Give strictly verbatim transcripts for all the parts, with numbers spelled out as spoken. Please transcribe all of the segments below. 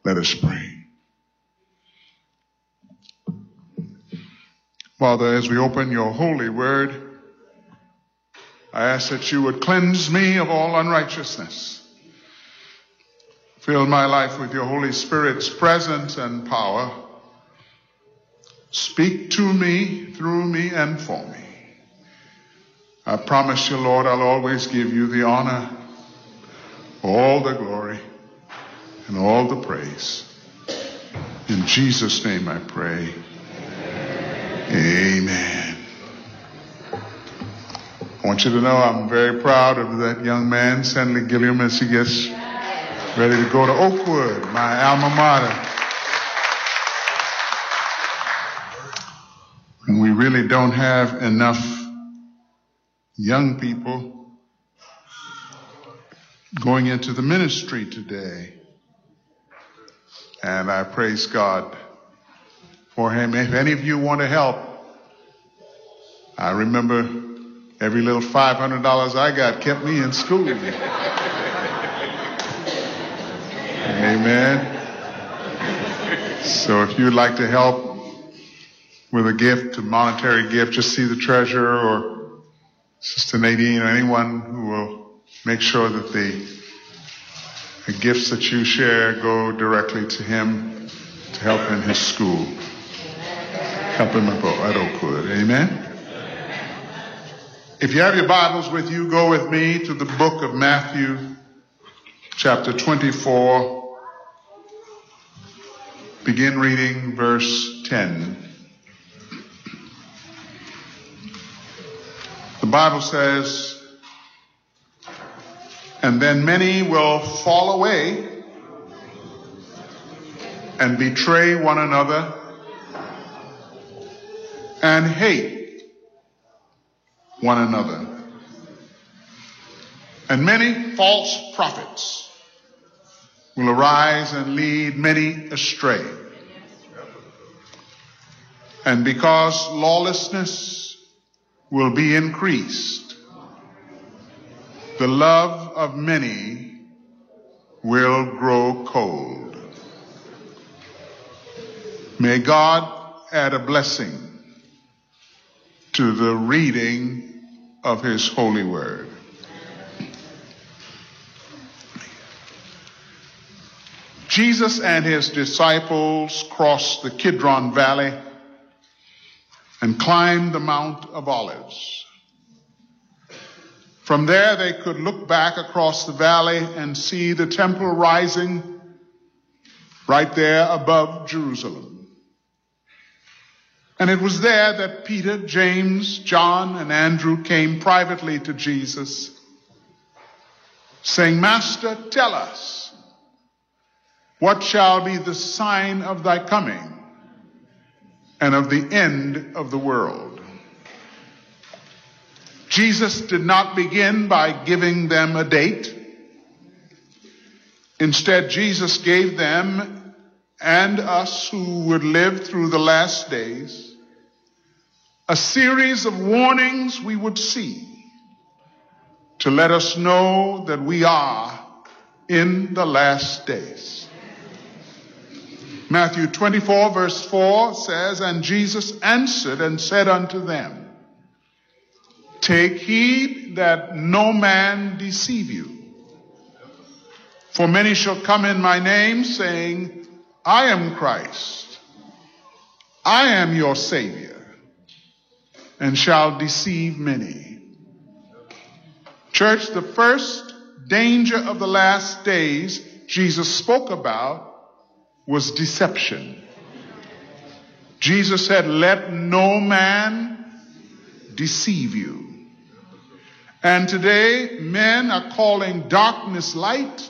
Let us pray. Father, as we open your holy word, I ask that you would cleanse me of all unrighteousness. Fill my life with your Holy Spirit's presence and power. Speak to me, through me, and for me. I promise you, Lord, I'll always give you the honor, all the glory, and all the praise. In Jesus' name I pray. Amen. I want you to know I'm very proud of that young man, Stanley Gilliam, as he gets ready to go to Oakwood, my alma mater. And we really don't have enough young people going into the ministry today. And I praise God for him. If any of you want to help, I remember every little five hundred dollars I got kept me in school. Amen. So if you'd like to help with a gift, a monetary gift, just see the treasurer or Sister Nadine or anyone who will make sure that the, the gifts that you share go directly to him to help in his school. Help him at Oakwood. Amen. If you have your Bibles with you, go with me to the book of Matthew, chapter twenty-four. Begin reading verse ten. The Bible says, and then many will fall away and betray one another and hate one another. And many false prophets will arise and lead many astray. And because lawlessness will be increased, the love of many will grow cold. May God add a blessing to the reading of his holy word. Jesus and his disciples crossed the Kidron Valley and climbed the Mount of Olives. From there, they could look back across the valley and see the temple rising right there above Jerusalem. And it was there that Peter, James, John, and Andrew came privately to Jesus, saying, Master, tell us, what shall be the sign of thy coming and of the end of the world? Jesus did not begin by giving them a date. Instead, Jesus gave them and us who would live through the last days a series of warnings we would see to let us know that we are in the last days. Matthew twenty-four verse four says, and Jesus answered and said unto them, take heed that no man deceive you. For many shall come in my name, saying, I am Christ, I am your Savior, and shall deceive many. Church, the first danger of the last days Jesus spoke about was deception. Jesus said, let no man deceive you. And today, men are calling darkness light,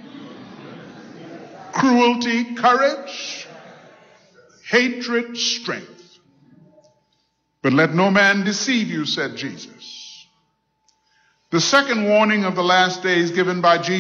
cruelty courage, hatred strength. But let no man deceive you, said Jesus. The second warning of the last days given by Jesus